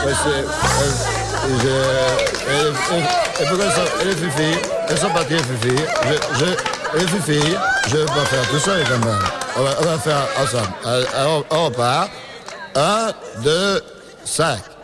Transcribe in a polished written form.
les filles, elles sont parties, les filles. Les filles, je vais pas faire tout seul quand même. On va faire ensemble. Alors, on repart. 1, 2, 5.